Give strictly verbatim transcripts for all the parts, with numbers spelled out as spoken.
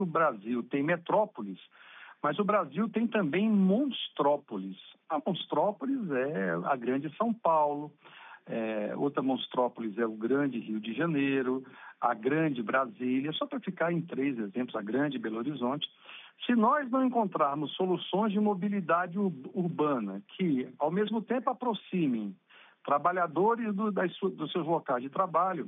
o Brasil tem metrópoles, mas o Brasil tem também monstrópolis. A monstrópolis é a grande São Paulo, é, outra monstrópolis é o grande Rio de Janeiro, a grande Brasília, só para ficar em três exemplos, a grande Belo Horizonte. Se nós não encontrarmos soluções de mobilidade urbana que, ao mesmo tempo, aproximem trabalhadores do, das, dos seus locais de trabalho,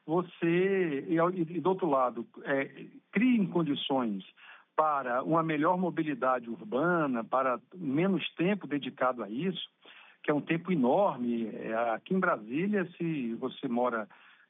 você, e, e do outro lado, é, criem condições para uma melhor mobilidade urbana, para menos tempo dedicado a isso, que é um tempo enorme. É, aqui em Brasília, se você mora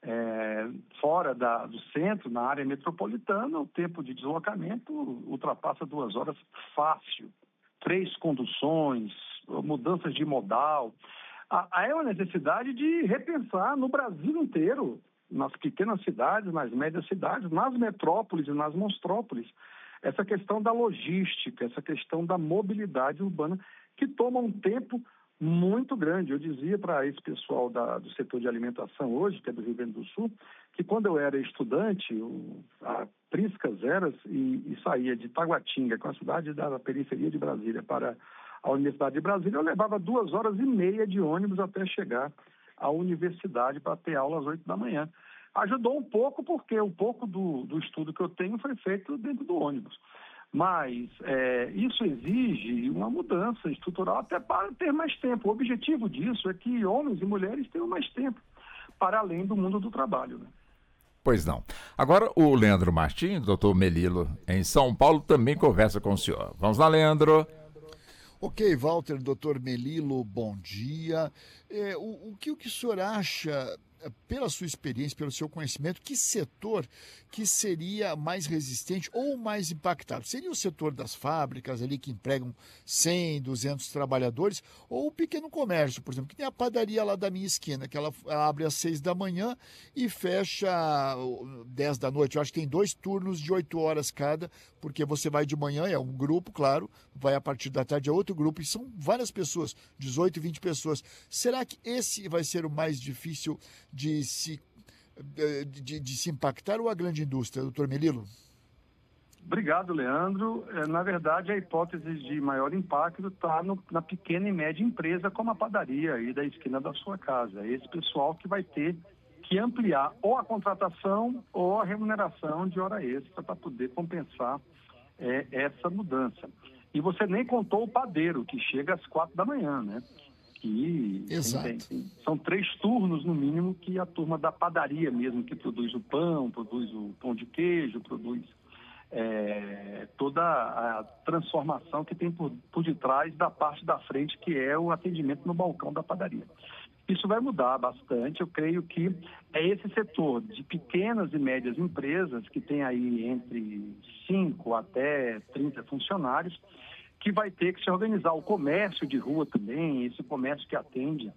é, fora da, do centro, na área metropolitana, o tempo de deslocamento ultrapassa duas horas fácil. Três conduções, mudanças de modal. Há é uma necessidade de repensar no Brasil inteiro, nas pequenas cidades, nas médias cidades, nas metrópoles e nas monstrópolis, essa questão da logística, essa questão da mobilidade urbana, que toma um tempo muito grande. Eu dizia para esse pessoal da, do setor de alimentação hoje, que é do Rio Grande do Sul, que quando eu era estudante, eu, a Priscas Eras, e, e saía de Taguatinga, com a cidade da periferia de Brasília, para a Universidade de Brasília, eu levava duas horas e meia de ônibus até chegar à universidade para ter aula às oito da manhã. Ajudou um pouco, porque um pouco do, do estudo que eu tenho foi feito dentro do ônibus. Mas é, isso exige uma mudança estrutural até para ter mais tempo. O objetivo disso é que homens e mulheres tenham mais tempo para além do mundo do trabalho, né? Pois não. Agora o Leandro Martins, doutor Melilo, em São Paulo, também conversa com o senhor. Vamos lá, Leandro. Ok, Walter, doutor Melilo, bom dia. É, o, o, que, o que o senhor acha, pela sua experiência, pelo seu conhecimento, que setor que seria mais resistente ou mais impactado? Seria o setor das fábricas ali que empregam cem, duzentos trabalhadores, ou o pequeno comércio, por exemplo, que tem a padaria lá da minha esquina, que ela, ela abre às seis da manhã e fecha dez da noite. Eu acho que tem dois turnos de oito horas cada, porque você vai de manhã, é um grupo, claro, vai a partir da tarde é outro grupo, e são várias pessoas, dezoito, vinte pessoas. Será que esse vai ser o mais difícil de se, de, de, de se impactar, ou a grande indústria, doutor Melilo? Obrigado, Leandro. Na verdade, a hipótese de maior impacto está na pequena e média empresa, como a padaria aí da esquina da sua casa. Esse pessoal que vai ter que ampliar ou a contratação ou a remuneração de hora extra para poder compensar é, essa mudança. E você nem contou o padeiro, que chega às quatro da manhã, né? Que tem, tem, são três turnos, no mínimo, que a turma da padaria mesmo, que produz o pão, produz o pão de queijo, produz é, toda a transformação que tem por, por detrás da parte da frente, que é o atendimento no balcão da padaria. Isso vai mudar bastante. Eu creio que é esse setor de pequenas e médias empresas, que tem aí entre cinco até trinta funcionários, que vai ter que se organizar. O comércio de rua também, esse comércio que atende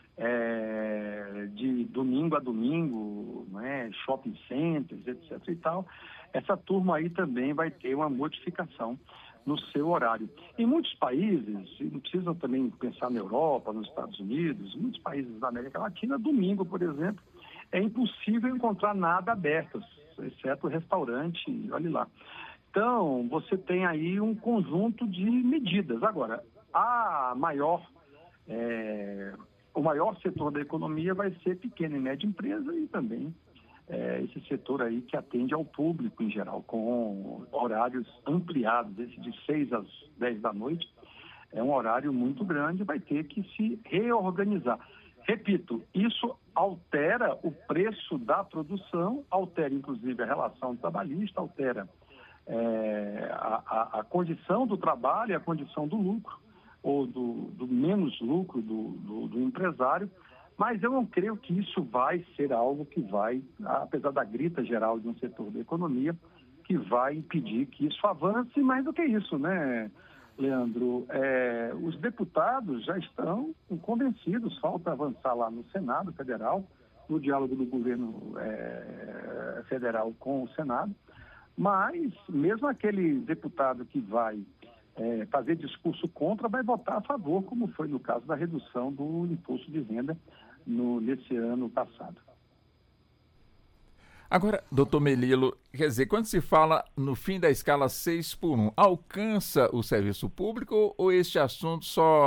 é, de domingo a domingo, né, shopping centers, etc e tal, essa turma aí também vai ter uma modificação no seu horário. Em muitos países, não precisa também pensar na Europa, nos Estados Unidos, muitos países da América Latina, domingo, por exemplo, é impossível encontrar nada aberto, exceto o restaurante, olhe lá. Então, você tem aí um conjunto de medidas. Agora, a maior, é, o maior setor da economia vai ser pequena e média empresa e também é, esse setor aí que atende ao público em geral, com horários ampliados. Esse de seis às dez da noite é um horário muito grande, vai ter que se reorganizar. Repito, isso altera o preço da produção, altera inclusive a relação trabalhista, altera É, a, a, a condição do trabalho e a condição do lucro, ou do, do menos lucro do, do, do empresário, mas eu não creio que isso vai ser algo que vai, apesar da grita geral de um setor da economia, que vai impedir que isso avance. Mais do que isso, né, Leandro? É, os deputados já estão convencidos, falta avançar lá no Senado Federal, no diálogo do governo é, federal com o Senado. Mas mesmo aquele deputado que vai é, fazer discurso contra vai votar a favor, como foi no caso da redução do imposto de renda no, nesse ano passado. Agora, doutor Melilo, quer dizer, quando se fala no fim da escala seis por um, alcança o serviço público ou este assunto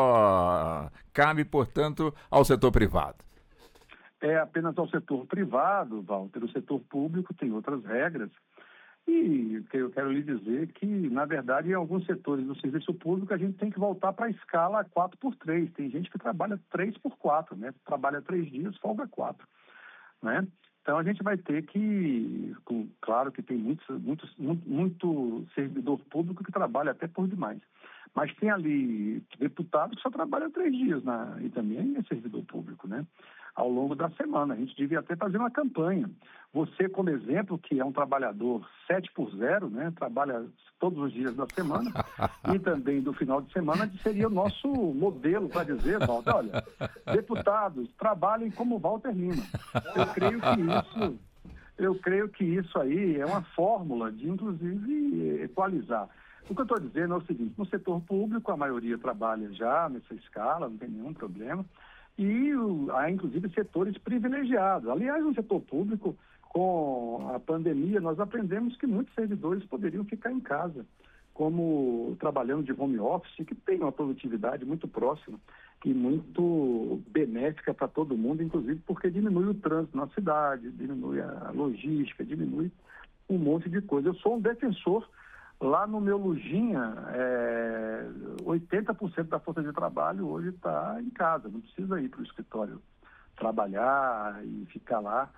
só cabe, portanto, ao setor privado? É apenas ao setor privado, Walter. O setor público tem outras regras. E eu quero lhe dizer que, na verdade, em alguns setores do serviço público, a gente tem que voltar para a escala quatro por três. Tem gente que trabalha três por quatro, né? Trabalha três dias, folga quatro, né? Então, a gente vai ter que... Claro que tem muitos, muitos, muito, muito servidor público que trabalha até por demais. Mas tem ali deputado que só trabalha três dias, na, e também é servidor público, né? Ao longo da semana. A gente devia até fazer uma campanha. Você, como exemplo, que é um trabalhador sete por zero, né? Trabalha todos os dias da semana e também do final de semana, seria o nosso modelo para dizer, Walter, olha, deputados, trabalhem como Walter Lima. Eu creio que isso, eu creio que isso aí é uma fórmula de, inclusive, equalizar. O que eu estou dizendo é o seguinte, no setor público a maioria trabalha já nessa escala, não tem nenhum problema, e há inclusive setores privilegiados. Aliás, no setor público, com a pandemia, nós aprendemos que muitos servidores poderiam ficar em casa, como trabalhando de home office, que tem uma produtividade muito próxima e muito benéfica para todo mundo, inclusive porque diminui o trânsito na cidade, diminui a logística, diminui um monte de coisa. Eu sou um defensor. Lá no meu Lujinha, é, oitenta por cento da força de trabalho hoje está em casa, não precisa ir para o escritório trabalhar e ficar lá,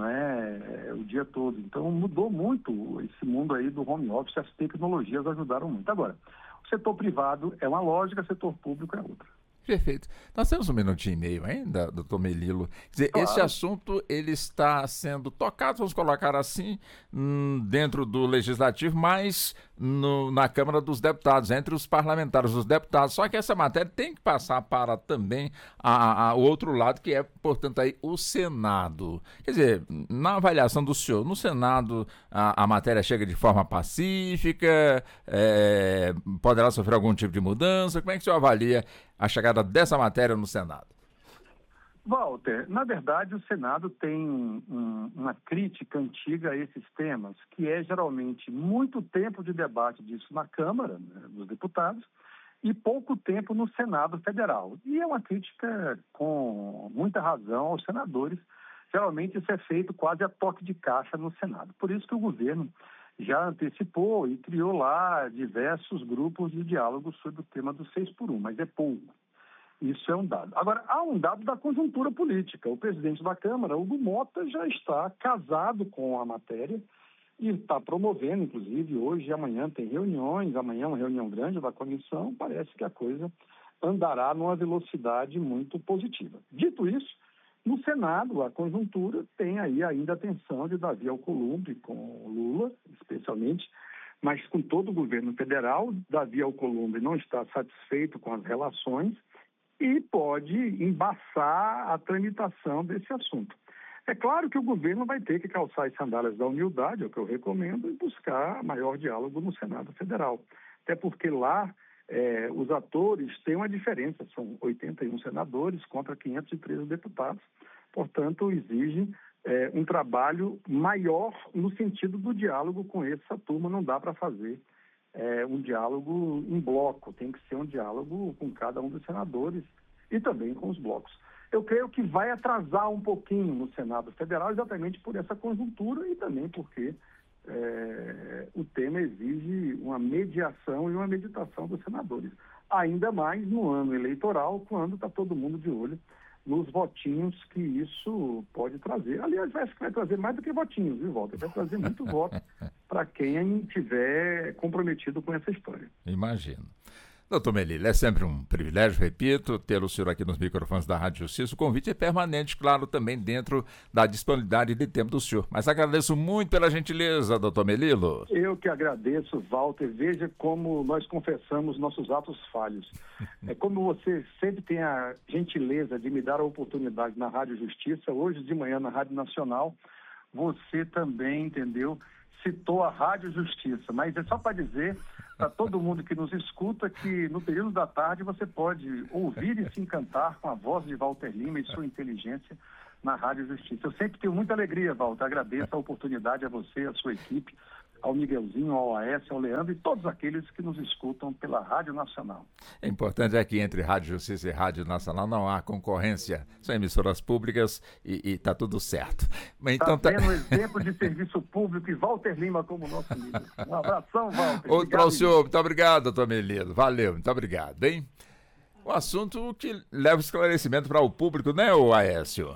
né, o dia todo. Então mudou muito esse mundo aí do home office, as tecnologias ajudaram muito. Agora, o setor privado é uma lógica, o setor público é outra. Perfeito. Nós temos um minutinho e meio ainda, doutor Melilo. Quer dizer, claro. Esse assunto ele está sendo tocado, vamos colocar assim, hum, dentro do Legislativo, mas no, na Câmara dos Deputados, entre os parlamentares, os deputados. Só que essa matéria tem que passar para também a, a, o outro lado, que é, portanto, aí o Senado. Quer dizer, na avaliação do senhor, no Senado a, a matéria chega de forma pacífica, é, poderá sofrer algum tipo de mudança? Como é que o senhor avalia a chegada dessa matéria no Senado? Walter, na verdade o Senado tem um, uma crítica antiga a esses temas, que é geralmente muito tempo de debate disso na Câmara, né, dos deputados, e pouco tempo no Senado Federal. E é uma crítica com muita razão aos senadores. Geralmente isso é feito quase a toque de caixa no Senado. Por isso que o governo já antecipou e criou lá diversos grupos de diálogo sobre o tema do seis por um, mas é pouco. Isso é um dado. Agora, há um dado da conjuntura política. O presidente da Câmara, Hugo Mota, já está casado com a matéria e está promovendo, inclusive, hoje e amanhã tem reuniões, amanhã uma reunião grande da comissão, parece que a coisa andará numa velocidade muito positiva. Dito isso, no Senado, a conjuntura tem aí ainda a tensão de Davi Alcolumbre com Lula, especialmente, mas com todo o governo federal. Davi Alcolumbre não está satisfeito com as relações e pode embaçar a tramitação desse assunto. É claro que o governo vai ter que calçar as sandálias da humildade, é o que eu recomendo, e buscar maior diálogo no Senado Federal. Até porque lá É, os atores têm uma diferença, são oitenta e um senadores contra quinhentos e treze deputados, portanto, exigem é, um trabalho maior no sentido do diálogo com essa turma. Não dá para fazer é, um diálogo em bloco, tem que ser um diálogo com cada um dos senadores e também com os blocos. Eu creio que vai atrasar um pouquinho no Senado Federal, exatamente por essa conjuntura e também porque É, o tema exige uma mediação e uma meditação dos senadores. Ainda mais no ano eleitoral, quando está todo mundo de olho nos votinhos que isso pode trazer. Aliás, acho que vai trazer mais do que votinhos, viu, Walter? Vai trazer muito voto para quem estiver comprometido com essa história. Imagino. Doutor Melilo, é sempre um privilégio, repito, ter o senhor aqui nos microfones da Rádio Justiça. O convite é permanente, claro, também dentro da disponibilidade de tempo do senhor. Mas agradeço muito pela gentileza, doutor Melilo. Eu que agradeço, Walter. Veja como nós confessamos nossos atos falhos. É como você sempre tem a gentileza de me dar a oportunidade na Rádio Justiça. Hoje de manhã na Rádio Nacional, você também, entendeu, citou a Rádio Justiça. Mas é só para dizer para todo mundo que nos escuta que no período da tarde você pode ouvir e se encantar com a voz de Walter Lima e sua inteligência na Rádio Justiça. Eu sempre tenho muita alegria, Walter. Agradeço a oportunidade a você, a sua equipe, ao Miguelzinho, ao Aécio, ao Leandro e todos aqueles que nos escutam pela Rádio Nacional. É importante é que entre Rádio Justiça e Rádio Nacional não há concorrência. São emissoras públicas e está tudo certo. Então, está tendo tá... exemplo de serviço público e Walter Lima como nosso líder. Um abração, Walter. Outro ao senhor. Muito obrigado, doutor Melilo. Valeu, muito obrigado, hein? Um assunto que leva esclarecimento para o público, né, o Aécio?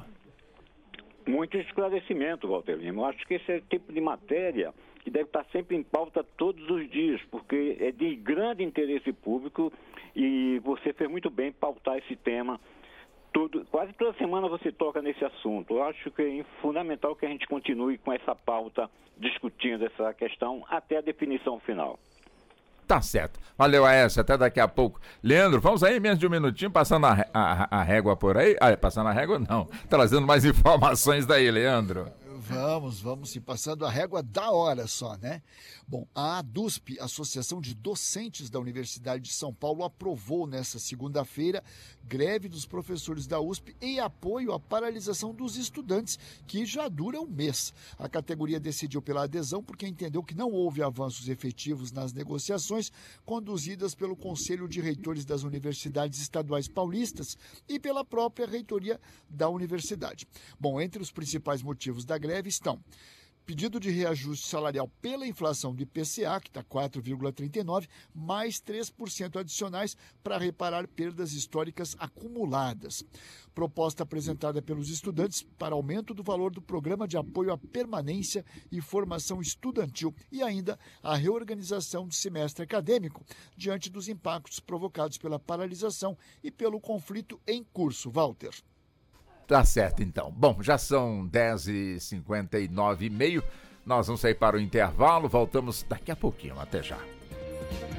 Muito esclarecimento, Walter Lima. Eu acho que esse é o tipo de matéria que deve estar sempre em pauta todos os dias, porque é de grande interesse público e você fez muito bem pautar esse tema. Todo, quase toda semana você toca nesse assunto. Eu acho que é fundamental que a gente continue com essa pauta, discutindo essa questão até a definição final. Tá certo. Valeu, Aécio. Até daqui a pouco. Leandro, vamos aí menos de um minutinho, passando a, a, a régua por aí. Ah, passando a régua não. Trazendo mais informações daí, Leandro. Vamos, vamos se passando a régua da hora só, né? Bom, a ADUSP, Associação de Docentes da Universidade de São Paulo, aprovou nesta segunda-feira greve dos professores da U S P em apoio à paralisação dos estudantes, que já dura um mês. A categoria decidiu pela adesão porque entendeu que não houve avanços efetivos nas negociações conduzidas pelo Conselho de Reitores das Universidades Estaduais Paulistas e pela própria reitoria da universidade. Bom, entre os principais motivos da greve estão pedido de reajuste salarial pela inflação do I P C A, que está quatro vírgula trinta e nove, mais três por cento adicionais para reparar perdas históricas acumuladas. Proposta apresentada pelos estudantes para aumento do valor do programa de apoio à permanência e formação estudantil e ainda a reorganização do semestre acadêmico, diante dos impactos provocados pela paralisação e pelo conflito em curso. Walter. Tá certo, então. Bom, já são dez e cinquenta e nove e meio. Nós vamos sair para o intervalo. Voltamos daqui a pouquinho. Até já.